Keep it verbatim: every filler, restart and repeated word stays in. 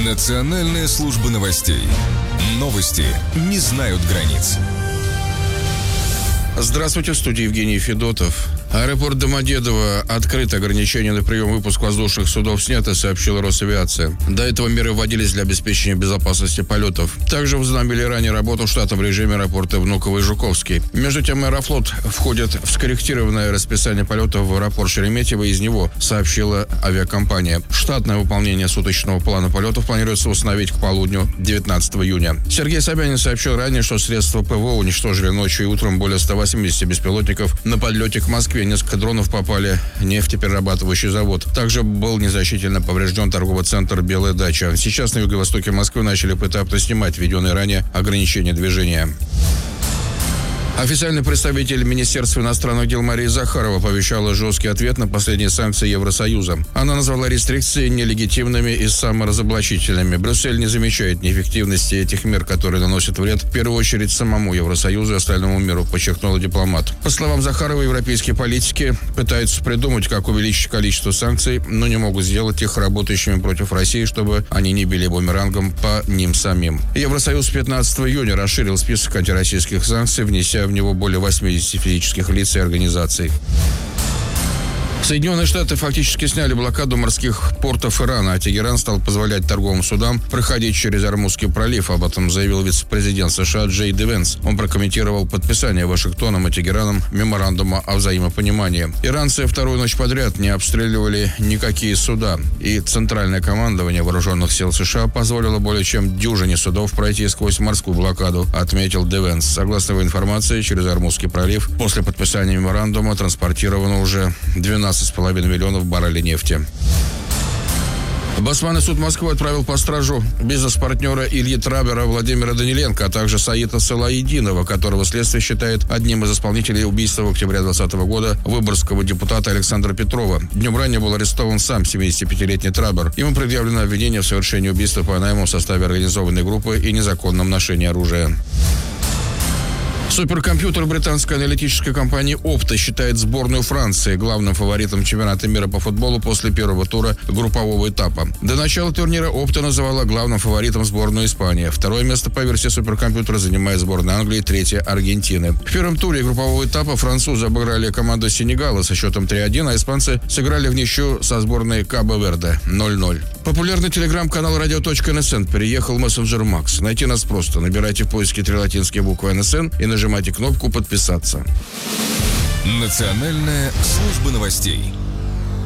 Национальная служба новостей. Новости не знают границ. Здравствуйте, в студии Евгений Федотов. Аэропорт Домодедово открыт, ограничения на прием и выпуск воздушных судов сняты, сообщила Росавиация. До этого меры вводились для обеспечения безопасности полетов. Также возобновили ранее работу в штатном режиме аэропорта Внуково и Жуковский. Между тем, Аэрофлот входит в скорректированное расписание полетов в аэропорт Шереметьево, из него сообщила авиакомпания. Штатное выполнение суточного плана полетов планируется установить к полудню девятнадцатого июня. Сергей Собянин сообщил ранее, что средства ПВО уничтожили ночью и утром более ста восьмидесяти беспилотников на подлете к Москве. Несколько дронов попали в нефтеперерабатывающий завод. Также был незначительно поврежден торговый центр «Белая дача». Сейчас на юго-востоке Москвы начали поэтапно снимать введенные ранее ограничения движения. Официальный представитель Министерства иностранных дел Мария Захарова пообещала жесткий ответ на последние санкции Евросоюза. Она назвала рестрикции нелегитимными и саморазоблачительными. Брюссель не замечает неэффективности этих мер, которые наносят вред в первую очередь самому Евросоюзу и остальному миру, подчеркнула дипломат. По словам Захаровой, европейские политики пытаются придумать, как увеличить количество санкций, но не могут сделать их работающими против России, чтобы они не били бумерангом по ним самим. Евросоюз пятнадцатого июня расширил список антироссийских санкций, внеся в него более восьмидесяти физических лиц и организаций. Соединенные Штаты фактически сняли блокаду морских портов Ирана, а Тегеран стал позволять торговым судам проходить через Ормузский пролив. Об этом заявил вице-президент США Джей Ди Венс. Он прокомментировал подписание Вашингтоном и Тегераном меморандума о взаимопонимании. Иранцы вторую ночь подряд не обстреливали никакие суда, и Центральное командование вооруженных сил США позволило более чем дюжине судов пройти сквозь морскую блокаду, отметил Ди Венс. Согласно его информации, через Ормузский пролив после подписания меморандума транспортировано уже двенадцать с половиной миллионов баррелей нефти. Басманный суд Москвы отправил по стражу бизнес-партнера Ильи Трабера Владимира Даниленко, а также Саида Салаидинова, которого следствие считает одним из исполнителей убийства в октябре двадцатого года выборгского депутата Александра Петрова. Днем ранее был арестован сам семидесятипятилетний Трабер. Ему предъявлено обвинение в совершении убийства по найму в составе организованной группы и незаконном ношении оружия. Суперкомпьютер британской аналитической компании Opta считает сборную Франции главным фаворитом чемпионата мира по футболу после первого тура группового этапа. До начала турнира Opta называла главным фаворитом сборную Испании. Второе место по версии суперкомпьютера занимает сборная Англии, третье – Аргентины. В первом туре группового этапа французы обыграли команду Сенегала со счетом три один, а испанцы сыграли в ничью со сборной Кабо-Верде ноль ноль. Популярный телеграм-канал радио точка эн эс эн переехал в мессенджер Макс. Найти нас просто. Набирайте в поиске три латинские буквы эн эс эн и нажимайте кнопку «Подписаться». Национальная служба новостей.